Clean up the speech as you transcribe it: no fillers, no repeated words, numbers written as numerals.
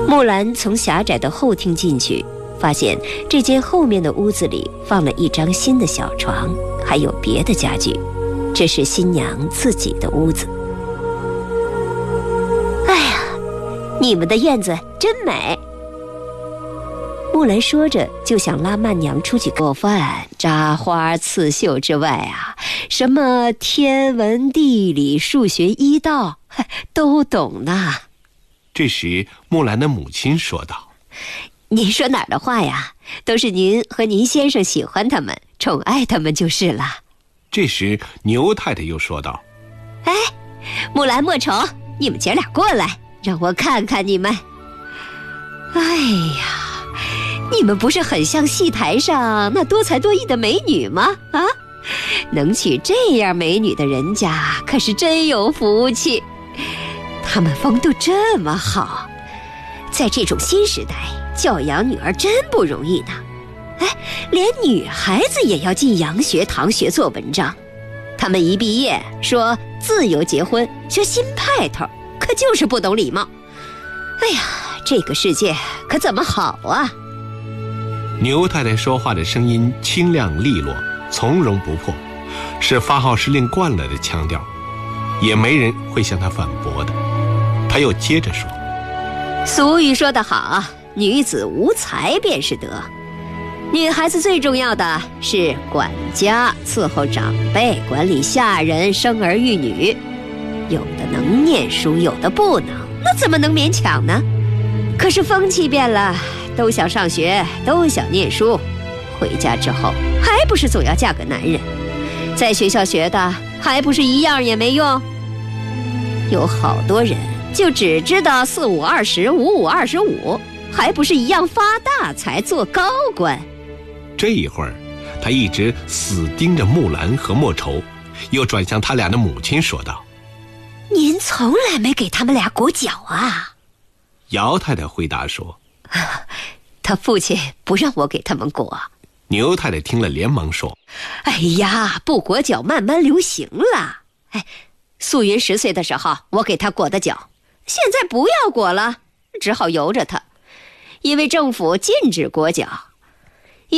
木兰从狭窄的后厅进去，发现这间后面的屋子里放了一张新的小床，还有别的家具，这是新娘自己的屋子。哎呀，你们的院子真美。木兰说着就想拉曼娘出去做饭，扎花刺绣之外啊，什么天文地理数学医道都懂呢。 这时木兰的母亲说道： 您说哪儿的话呀，都是您和您先生喜欢他们，宠爱他们就是了。 这时牛太太又说道： 哎，木兰莫愁，你们姐俩过来，让我看看你们。哎呀，你们不是很像戏台上那多才多艺的美女吗？啊，能娶这样美女的人家可是真有福气，他们风度这么好，在这种新时代教养女儿真不容易呢。哎，连女孩子也要进洋学堂学做文章，他们一毕业说自由结婚，学新派头，可就是不懂礼貌。哎呀，这个世界可怎么好啊？ 牛太太说话的声音清亮利落，从容不迫，是发号施令惯了的腔调，也没人会向她反驳的。她又接着说： 俗语说得好，女子无才便是德。女孩子最重要的是管家、伺候长辈、管理下人、生儿育女，有的能念书，有的不能，那怎么能勉强呢？可是风气变了，都想上学，都想念书，回家之后还不是总要嫁个男人，在学校学的还不是一样也没用。有好多人就只知道4、5、20、5、5、25，还不是一样发大财做高官。 这一会儿他一直死盯着木兰和莫愁，又转向他俩的母亲说道： 您从来没给他们俩裹脚啊？ 姚太太回答说： 他父亲不让我给他们裹。 牛太太听了连忙说： 哎呀，不裹脚慢慢流行了。哎，素云10岁的时候我给他裹的脚，现在不要裹了，只好由着他，因为政府禁止裹脚，